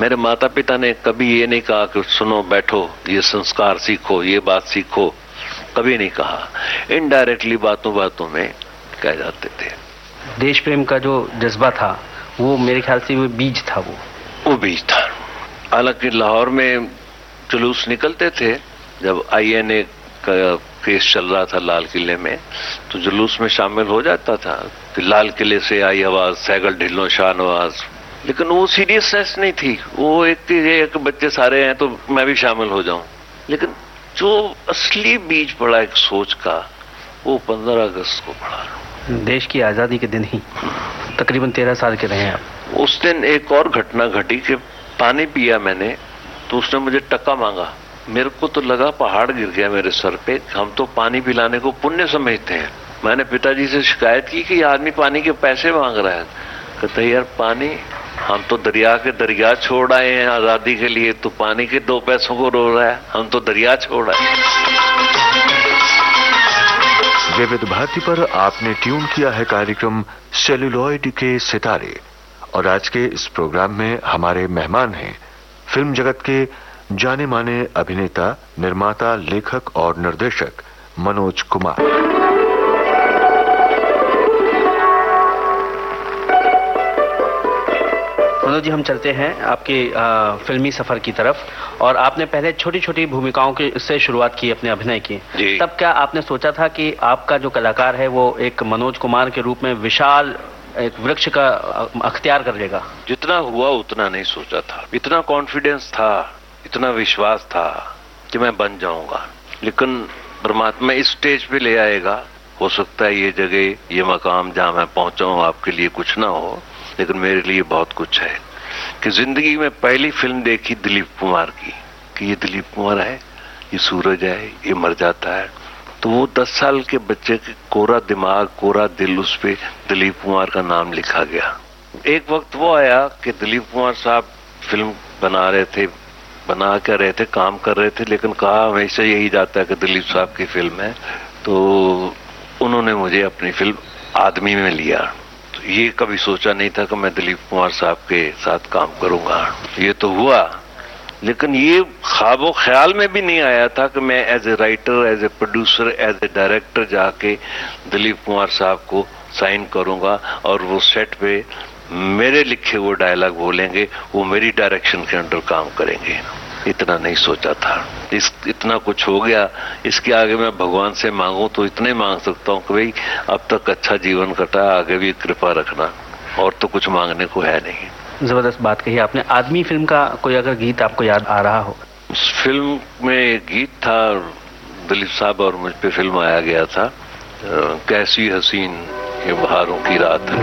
मेरे माता पिता ने कभी ये नहीं कहा कि सुनो बैठो ये संस्कार सीखो ये बात सीखो, कभी नहीं कहा। इनडायरेक्टली बातों बातों में कह जाते थे। देश प्रेम का जो जज्बा था वो मेरे ख्याल से वो बीज था, वो बीज था। हालांकि लाहौर में जुलूस निकलते थे, जब INA का केस चल रहा था लाल किले में, तो जुलूस में शामिल हो जाता था कि लाल किले से आई आवाज सैगल ढिल्लो शाहनवाज, लेकिन वो सीरियसनेस नहीं थी। वो एक बच्चे सारे हैं तो मैं भी शामिल हो जाऊं। लेकिन जो असली बीज पड़ा एक सोच का, वो 15 अगस्त को पड़ा। देश की आजादी के दिन ही तकरीबन 13 साल के रहे आप। उस दिन एक और घटना घटी कि पानी पिया मैंने तो उसने मुझे टक्का मांगा। मेरे को तो लगा पहाड़ गिर गया मेरे सर पे। हम तो पानी पिलाने को पुण्य समझते हैं। मैंने पिताजी से शिकायत की कि आदमी पानी के पैसे मांग रहा है। कहते यार पानी, हम तो दरिया के दरिया छोड़ आए हैं आजादी के लिए, तो पानी के 2 पैसों को रो रहा है, हम तो दरिया छोड़ आए। विविध भारती पर आपने ट्यून किया है कार्यक्रम सेलुलॉइड के सितारे, और आज के इस प्रोग्राम में हमारे मेहमान हैं फिल्म जगत के जाने माने अभिनेता, निर्माता, लेखक और निर्देशक मनोज कुमार। मनोज जी, हम चलते हैं आपके फिल्मी सफर की तरफ। और आपने पहले छोटी छोटी भूमिकाओं से शुरुआत की अपने अभिनय की। तब क्या आपने सोचा था कि आपका जो कलाकार है वो एक मनोज कुमार के रूप में विशाल एक वृक्ष का अख्तियार कर लेगा? जितना हुआ उतना नहीं सोचा था। इतना कॉन्फिडेंस था, इतना विश्वास था कि मैं बन जाऊंगा। लेकिन परमात्मा इस स्टेज पे ले आएगा। हो सकता है ये जगह, ये मकाम जहां मैं पहुंचा हूं आपके लिए कुछ ना हो, लेकिन मेरे लिए बहुत कुछ है। कि जिंदगी में पहली फिल्म देखी दिलीप कुमार की, कि ये दिलीप कुमार है, ये सूरज है, ये मर जाता है। तो वो 10 साल के बच्चे के कोरा दिमाग, कोरा दिल, उस पे दिलीप कुमार का नाम लिखा गया। एक वक्त वो आया कि दिलीप कुमार साहब फिल्म बना रहे थे, काम कर रहे थे, लेकिन कहा हमेशा यही जाता है कि दिलीप साहब की फिल्म है। तो उन्होंने मुझे अपनी फिल्म आदमी में लिया। तो ये कभी सोचा नहीं था कि मैं दिलीप कुमार साहब के साथ काम करूंगा। ये तो हुआ, लेकिन ये ख्वाबो ख्याल में भी नहीं आया था कि मैं as a writer, as a producer, as a director जाके दिलीप कुमार साहब को साइन करूंगा और वो सेट पे मेरे लिखे वो डायलॉग बोलेंगे, वो मेरी डायरेक्शन के अंडर काम करेंगे। इतना नहीं सोचा था। इतना कुछ हो गया। इसके आगे मैं भगवान से मांगू तो इतने मांग सकता हूँ कि भाई अब तक अच्छा जीवन कटा, आगे भी कृपा रखना, और तो कुछ मांगने को है नहीं। जबरदस्त बात कही आपने। आदमी फिल्म का कोई अगर गीत आपको याद आ रहा हो? उस फिल्म में एक गीत था, दिलीप साहब और मुझ पे फिल्म आया गया था, कैसी हसीन ये बहारों की रात है।